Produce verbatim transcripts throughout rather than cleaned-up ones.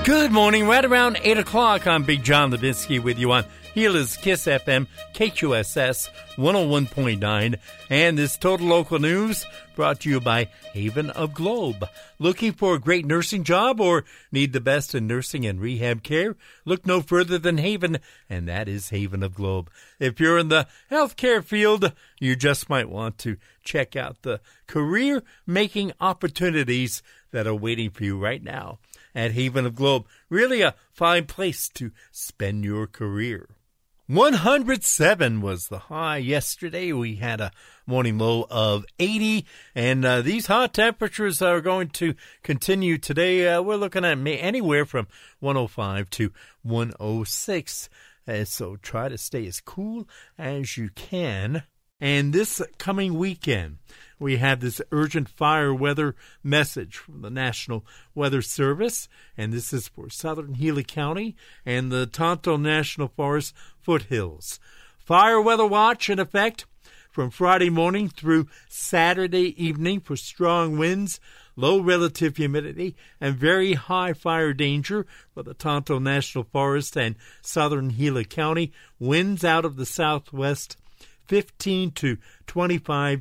Good morning. Right around eight o'clock, I'm Big John Levinsky with you on Gila's Kiss F M, K Q S S one oh one point nine. And this Total Local News brought to you by Haven of Globe. Looking for a great nursing job or need the best in nursing and rehab care? Look no further than Haven, and that is Haven of Globe. If you're in the healthcare field, you just might want to check out the career-making opportunities that are waiting for you right now at Haven of Globe. Really a fine place to spend your career. one hundred seven was the high yesterday. We had a morning low of eighty, and uh, these hot temperatures are going to continue today. Uh, we're looking at anywhere from one oh five to one oh six, uh, so try to stay as cool as you can. And this coming weekend, we have this urgent fire weather message from the National Weather Service, and this is for southern Gila County and the Tonto National Forest foothills. Fire weather watch in effect from Friday morning through Saturday evening for strong winds, low relative humidity, and very high fire danger for the Tonto National Forest and southern Gila County. Winds out of the southwest, fifteen to twenty-five,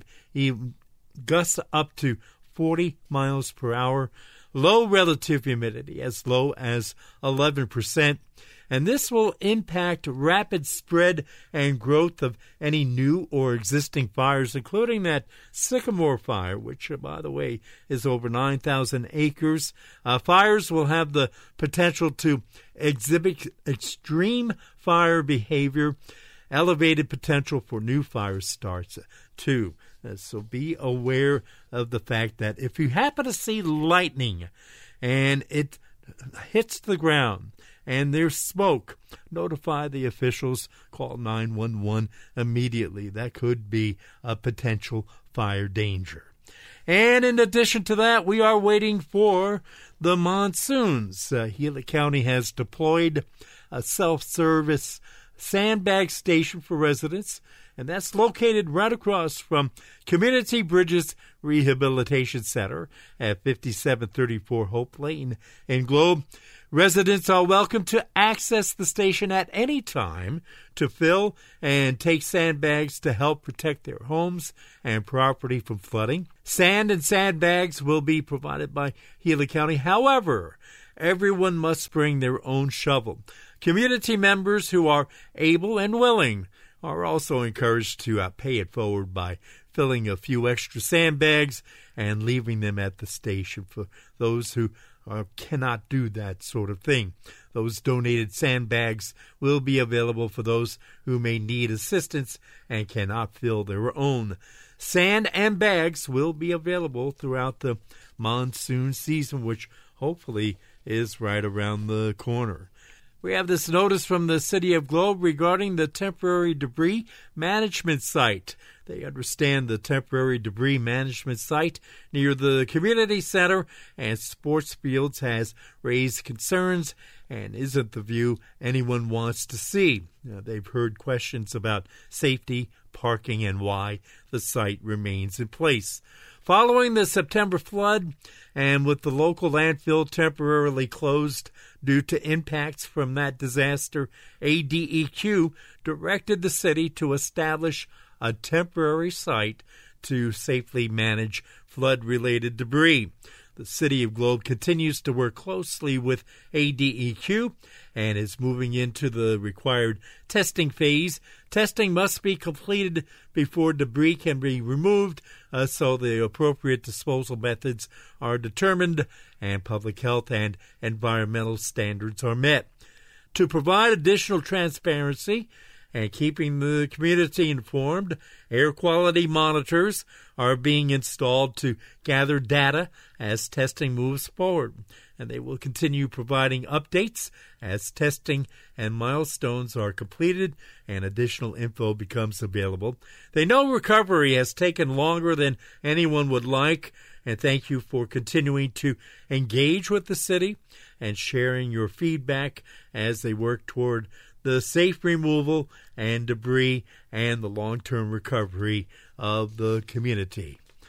gusts up to forty miles per hour. Low relative humidity as low as eleven percent. And this will impact rapid spread and growth of any new or existing fires, including that Sycamore fire, which, by the way, is over nine thousand acres. Uh, fires will have the potential to exhibit extreme fire behavior, elevated potential for new fire starts, too. Uh, so be aware of the fact that if you happen to see lightning and it hits the ground and there's smoke, notify the officials, call nine one one immediately. That could be a potential fire danger. And in addition to that, we are waiting for the monsoons. Uh, Gila County has deployed a self-service sandbag station for residents, and that's located right across from Community Bridges Rehabilitation Center at fifty-seven thirty-four Hope Lane in Globe. Residents are welcome to access the station at any time to fill and take sandbags to help protect their homes and property from flooding. Sand and sandbags will be provided by Gila County. However, everyone must bring their own shovel. Community members who are able and willing are also encouraged to uh, pay it forward by filling a few extra sandbags and leaving them at the station for those who uh, cannot do that sort of thing. Those donated sandbags will be available for those who may need assistance and cannot fill their own. Sand and bags will be available throughout the monsoon season, which hopefully is right around the corner. We have this notice from the City of Globe regarding the temporary debris management site. They understand the temporary debris management site near the community center and sports fields has raised concerns and isn't the view anyone wants to see. Now, they've heard questions about safety, parking, and why the site remains in place. Following the September flood, and with the local landfill temporarily closed due to impacts from that disaster, A D E Q directed the city to establish a temporary site to safely manage flood-related debris. The City of Globe continues to work closely with A D E Q and is moving into the required testing phase. Testing must be completed before debris can be removed, uh, so the appropriate disposal methods are determined and public health and environmental standards are met. To provide additional transparency and keeping the community informed, air quality monitors are being installed to gather data as testing moves forward, and they will continue providing updates as testing and milestones are completed and additional info becomes available. They know recovery has taken longer than anyone would like, and thank you for continuing to engage with the city and sharing your feedback as they work toward the safe removal and debris and the long-term recovery of the community.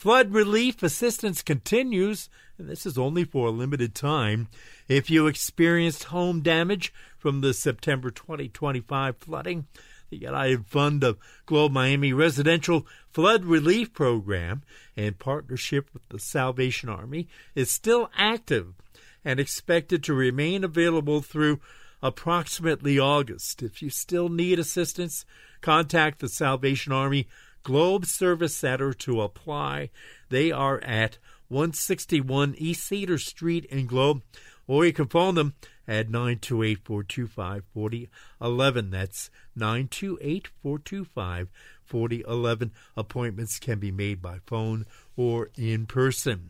Flood relief assistance continues, and this is only for a limited time. If you experienced home damage from the September twenty twenty-five flooding, the United Fund of Globe Miami Residential Flood Relief Program, in partnership with the Salvation Army, is still active and expected to remain available through approximately August. If you still need assistance, contact the Salvation Army Globe Service Center to apply. They are at one sixty-one East Cedar Street in Globe, or you can phone them at nine two eight, four two five, four zero one one. That's nine two eight, four two five, four zero one one. Appointments can be made by phone or in person.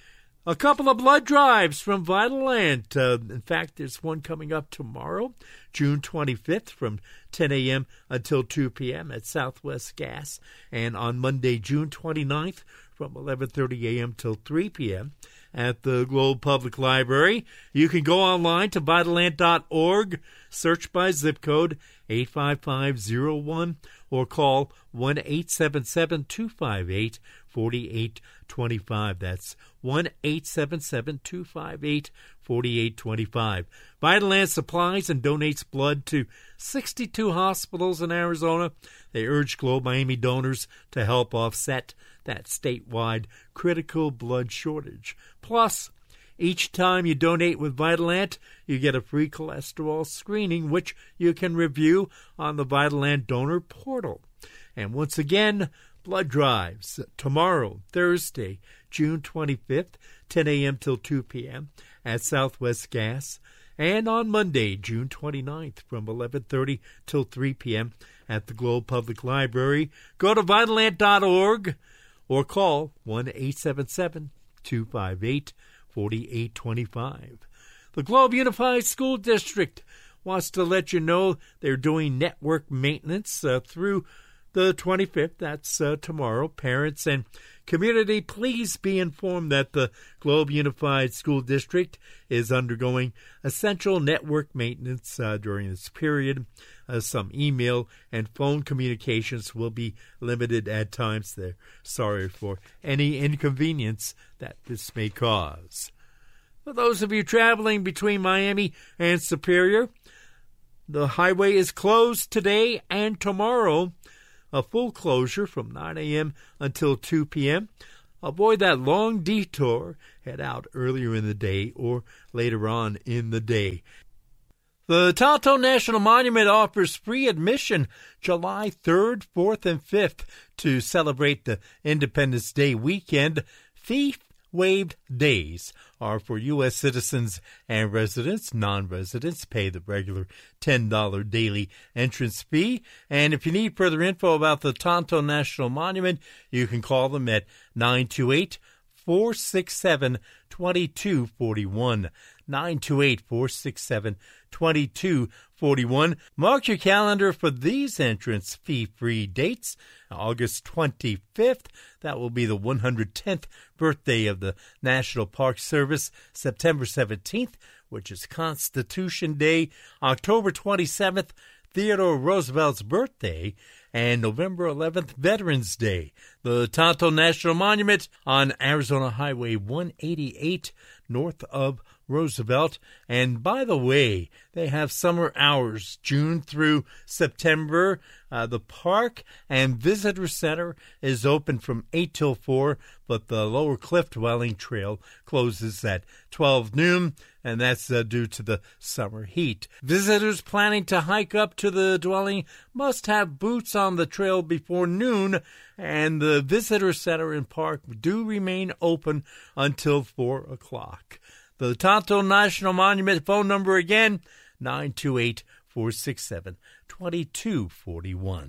A couple of blood drives from Vitalant. Uh, in fact, there's one coming up tomorrow, June twenty-fifth, from ten a.m. until two p.m. at Southwest Gas, and on Monday, June twenty-ninth, from eleven thirty a.m. till three p.m. at the Globe Public Library. You can go online to Vitalant dot org, search by zip code eight five five zero one, or call one eight seven seven, two five eight, four eight two five. That's one eight seven seven, two five eight, four eight two five. Vitalant supplies and donates blood to sixty-two hospitals in Arizona. They urge Globe Miami donors to help offset that statewide critical blood shortage. Plus, each time you donate with Vitalant, you get a free cholesterol screening, which you can review on the Vitalant donor portal. And once again, blood drives tomorrow, Thursday, June twenty-fifth, ten a.m. till two p.m. at Southwest Gas, and on Monday, June twenty-ninth, from eleven thirty till three p.m. at the Globe Public Library. Go to Vitalant dot org or call one eight seven seven, two five eight, four eight two five. The Globe Unified School District wants to let you know they're doing network maintenance uh, through the twenty-fifth, that's uh, tomorrow. Parents and community, please be informed that the Globe Unified School District is undergoing essential network maintenance uh, during this period. Uh, some email and phone communications will be limited at times. They're sorry for any inconvenience that this may cause. For those of you traveling between Miami and Superior, the highway is closed today and tomorrow. A full closure from nine a.m. until two p.m. Avoid that long detour. Head out earlier in the day or later on in the day. The Tonto National Monument offers free admission July third, fourth, and fifth to celebrate the Independence Day weekend. Fee-waived days are for U S citizens and residents. Non-residents pay the regular ten dollars daily entrance fee. And if you need further info about the Tonto National Monument, you can call them at nine two eight, four six seven, two two four one. nine two eight, four six seven, two two four one. Mark your calendar for these entrance fee-free dates. August twenty-fifth, that will be the one hundred tenth birthday of the National Park Service. September seventeenth, which is Constitution Day. October twenty-seventh, Theodore Roosevelt's birthday. And November eleventh, Veterans Day. The Tonto National Monument on Arizona Highway one eighty-eight, north of Roosevelt. And by the way, they have summer hours, June through September. Uh, the park and visitor center is open from eight till four, but the Lower Cliff Dwelling Trail closes at twelve noon, and that's uh, due to the summer heat. Visitors planning to hike up to the dwelling must have boots on the trail before noon, and the visitor center and park do remain open until four o'clock. The Tonto National Monument phone number again, nine two eight, four six seven, two two four one.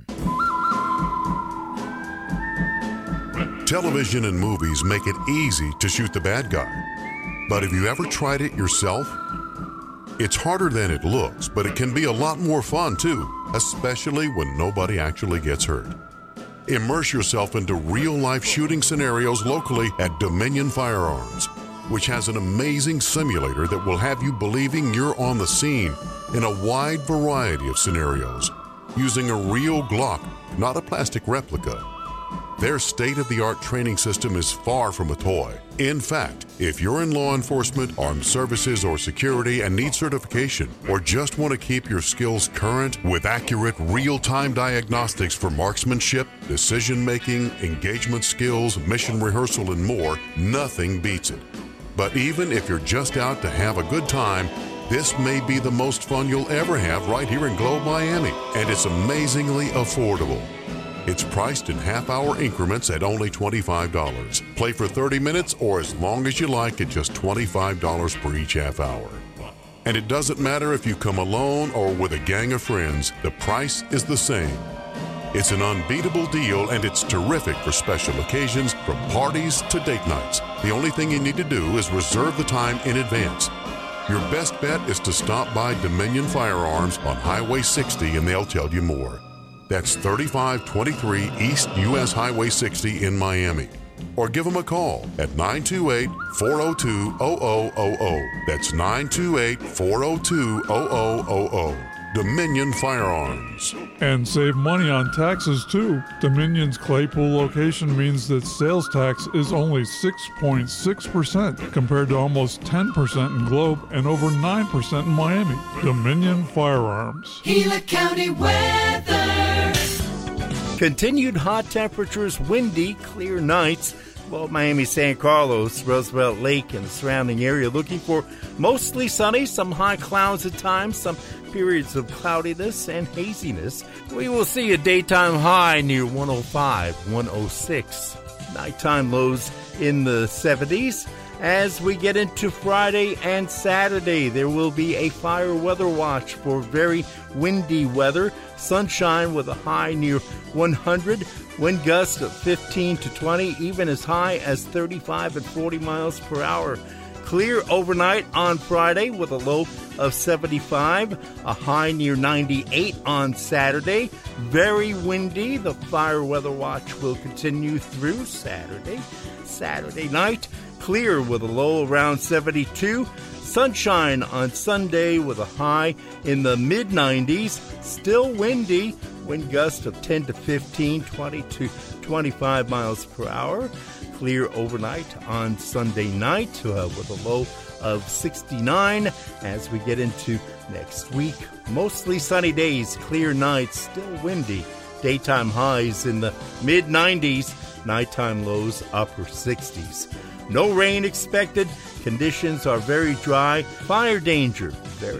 Television and movies make it easy to shoot the bad guy. But have you ever tried it yourself? It's harder than it looks, but it can be a lot more fun too, especially when nobody actually gets hurt. Immerse yourself into real-life shooting scenarios locally at Dominion Firearms, which has an amazing simulator that will have you believing you're on the scene in a wide variety of scenarios, using a real Glock, not a plastic replica. Their state-of-the-art training system is far from a toy. In fact, if you're in law enforcement, armed services, or security and need certification, or just want to keep your skills current with accurate, real-time diagnostics for marksmanship, decision-making, engagement skills, mission rehearsal, and more, nothing beats it. But even if you're just out to have a good time, this may be the most fun you'll ever have right here in Globe, Miami, and it's amazingly affordable. It's priced in half-hour increments at only twenty-five dollars. Play for thirty minutes or as long as you like at just twenty-five dollars per each half hour. And it doesn't matter if you come alone or with a gang of friends, the price is the same. It's an unbeatable deal, and it's terrific for special occasions, from parties to date nights. The only thing you need to do is reserve the time in advance. Your best bet is to stop by Dominion Firearms on Highway sixty, and they'll tell you more. That's thirty-five twenty-three East U S Highway sixty in Miami. Or give them a call at nine two eight, four oh two, oh oh oh oh. That's nine two eight, four oh two, oh oh oh oh. Dominion Firearms. And save money on taxes, too. Dominion's Claypool location means that sales tax is only six point six percent compared to almost ten percent in Globe and over nine percent in Miami. Dominion Firearms. Gila County weather. Continued hot temperatures, windy, clear nights. Well, Miami, San Carlos, Roosevelt Lake, and the surrounding area looking for mostly sunny, some high clouds at times, some periods of cloudiness and haziness. We will see a daytime high near one oh five, one oh six. Nighttime lows in the seventies. As we get into Friday and Saturday, there will be a fire weather watch for very windy weather. Sunshine with a high near one hundred. Wind gusts of fifteen to twenty, even as high as thirty-five and forty miles per hour. Clear overnight on Friday with a low of seventy-five, a high near ninety-eight on Saturday. Very windy. The fire weather watch will continue through Saturday. Saturday night, clear with a low around seventy-two. Sunshine on Sunday with a high in the mid nineties. Still windy. Wind gusts of ten to fifteen, twenty to twenty-five miles per hour. Clear overnight on Sunday night uh, with a low of sixty-nine. As we get into next week, mostly sunny days, clear nights, still windy. Daytime highs in the mid nineties, nighttime lows upper sixties. No rain expected. Conditions are very dry. Fire danger very